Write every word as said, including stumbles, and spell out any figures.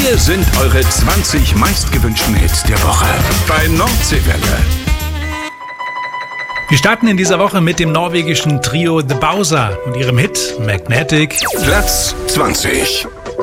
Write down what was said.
Hier sind eure zwanzig meistgewünschten Hits der Woche bei Nordseewelle. Wir starten in dieser Woche mit dem norwegischen Trio The Bowser und ihrem Hit Magnetic. Platz zwanzig.